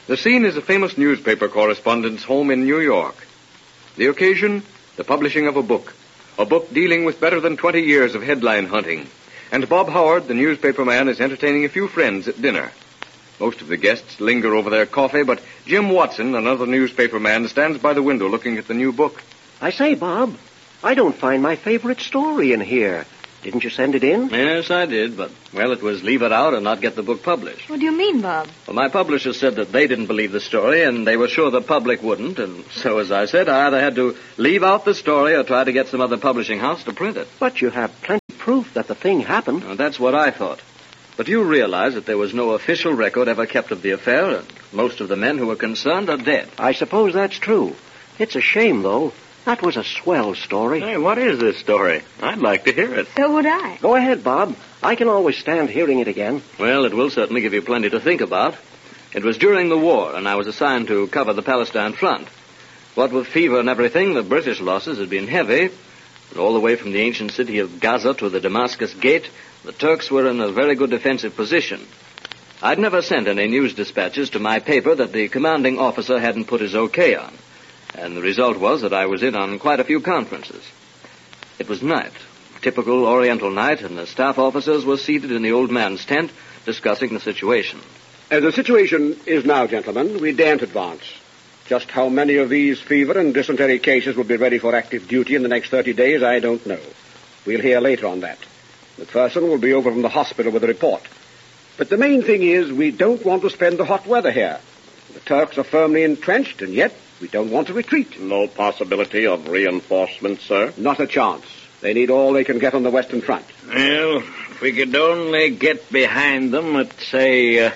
The scene is a famous newspaper correspondent's home in New York. The occasion, the publishing of a book dealing with better than 20 years of headline hunting. And Bob Howard, the newspaper man, is entertaining a few friends at dinner. Most of the guests linger over their coffee, but Jim Watson, another newspaper man, stands by the window looking at the new book. I say, Bob, I don't find my favorite story in here. Didn't you send it in? Yes, I did, but, well, it was leave it out and not get the book published. What do you mean, Bob? Well, my publisher said that they didn't believe the story, and they were sure the public wouldn't, and so, as I said, I either had to leave out the story or try to get some other publishing house to print it. But you have plenty of proof that the thing happened. Well, that's what I thought. But you realize that there was no official record ever kept of the affair, and most of the men who were concerned are dead. I suppose that's true. It's a shame, though. That was a swell story. Hey, what is this story? I'd like to hear it. So would I. Go ahead, Bob. I can always stand hearing it again. Well, it will certainly give you plenty to think about. It was during the war, and I was assigned to cover the Palestine front. What with fever and everything, the British losses had been heavy. And all the way from the ancient city of Gaza to the Damascus Gate, the Turks were in a very good defensive position. I'd never sent any news dispatches to my paper that the commanding officer hadn't put his okay on. And the result was that I was in on quite a few conferences. It was night, typical Oriental night, and the staff officers were seated in the old man's tent discussing the situation. As the situation is now, gentlemen, we daren't advance. Just how many of these fever and dysentery cases will be ready for active duty in the next 30 days, I don't know. We'll hear later on that. McPherson will be over from the hospital with a report. But the main thing is we don't want to spend the hot weather here. The Turks are firmly entrenched, and yet we don't want to retreat. No possibility of reinforcement, sir? Not a chance. They need all they can get on the Western Front. Well, if we could only get behind them at, say,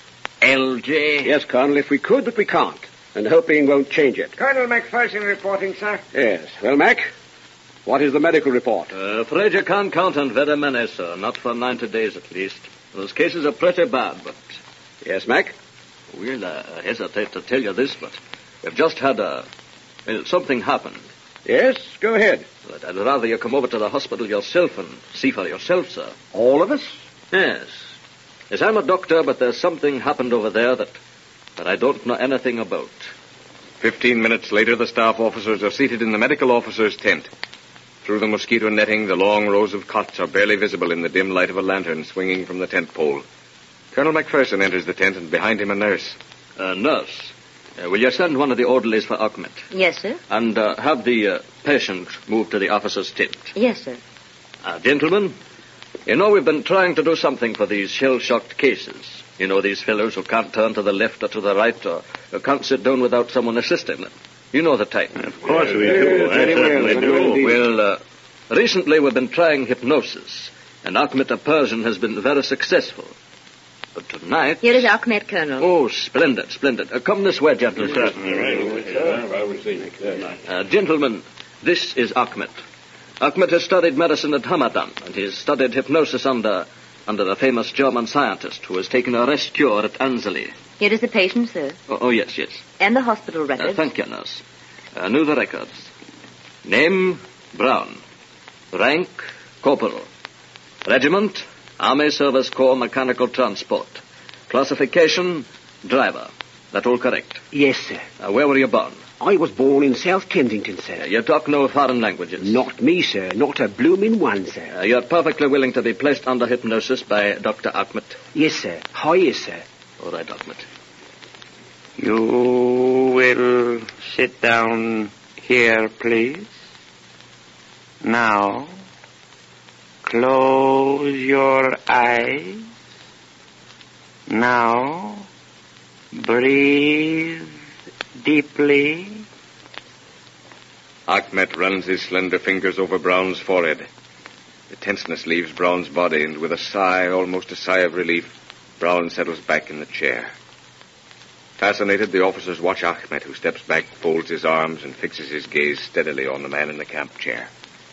LJ. Yes, Colonel, if we could, but we can't. And hoping won't change it. Colonel McPherson reporting, sir. Yes. Well, Mac, what is the medical report? Afraid you can't count on very many, sir. Not for 90 days, at least. Those cases are pretty bad, but... Yes, Mac? Well, I hesitate to tell you this, but we've just had something happened. Yes, go ahead. But I'd rather you come over to the hospital yourself and see for yourself, sir. All of us? Yes. Yes, I'm a doctor, but there's something happened over there that I don't know anything about. 15 minutes later, the staff officers are seated in the medical officer's tent. Through the mosquito netting, the long rows of cots are barely visible in the dim light of a lantern swinging from the tent pole. Colonel McPherson enters the tent, and behind him a nurse. Nurse? Will you send one of the orderlies for Ahmed? Yes, sir. And have the patient moved to the officer's tent? Yes, sir. Gentlemen, you know we've been trying to do something for these shell-shocked cases. You know, these fellows who can't turn to the left or to the right, or who can't sit down without someone assisting them. You know the type. Of course we do. Very well. Well, recently we've been trying hypnosis, and Ahmed the Persian has been very successful. But tonight... Here is Ahmed, Colonel. Oh, splendid, splendid. Come this way, gentlemen. Gentlemen, this is Ahmed. Ahmed has studied medicine at Hamadan, and he's studied hypnosis under the famous German scientist who has taken a rest cure at Anzali. Here is the patient, sir. Oh, yes. And the hospital records. Thank you, nurse. Know the records. Name, Brown. Rank, corporal. Regiment, Army Service Corps Mechanical Transport. Classification, driver. That all correct? Yes, sir. Where were you born? I was born in South Kensington, sir. You talk no foreign languages? Not me, sir. Not a blooming one, sir. You're perfectly willing to be placed under hypnosis by Dr. Ahmed? Yes, sir. Hi, yes, sir. All right, Ahmed. You will sit down here, please. Now, close your eyes. Now, breathe deeply. Ahmed runs his slender fingers over Brown's forehead. The tenseness leaves Brown's body, and with a sigh, almost a sigh of relief, Brown settles back in the chair. Fascinated, the officers watch Ahmed, who steps back, folds his arms, and fixes his gaze steadily on the man in the camp chair.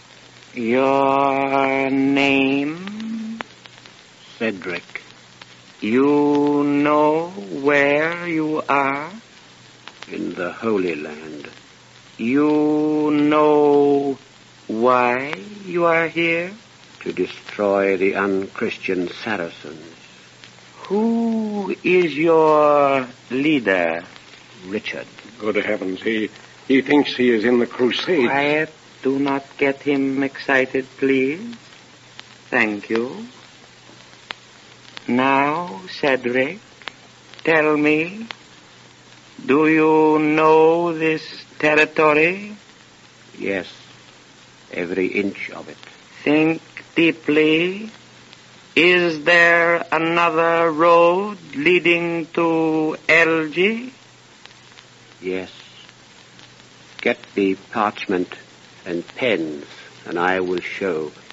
Your name? Cedric. You know where you are? In the Holy Land. You know why you are here? To destroy the unchristian Saracens. Who is your leader? Richard. Good heavens, he thinks he is in the crusade. Quiet. Do not get him excited, please. Thank you. Now, Cedric, tell me, do you know this territory? Yes, every inch of it. Think deeply. Is there another road leading to Elgin? Yes. Get the parchment and pens, and I will show